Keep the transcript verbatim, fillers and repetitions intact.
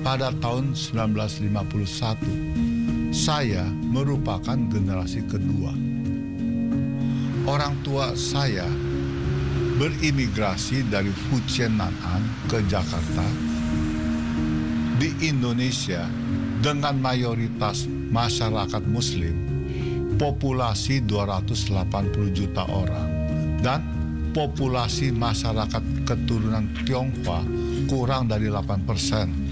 pada tahun sembilan belas lima puluh satu, saya merupakan generasi kedua. Orang tua saya berimigrasi dari Fujian Nan'an ke Jakarta. Di Indonesia dengan mayoritas masyarakat Muslim, populasi dua ratus delapan puluh juta orang, dan populasi masyarakat keturunan Tionghoa kurang dari delapan persen.